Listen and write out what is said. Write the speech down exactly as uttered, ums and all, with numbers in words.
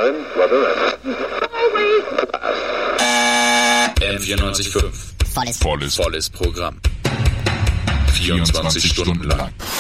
time, weather and M vierundneunzig Komma fünf. Volles, volles, volles Programm. vierundzwanzig Stunden lang.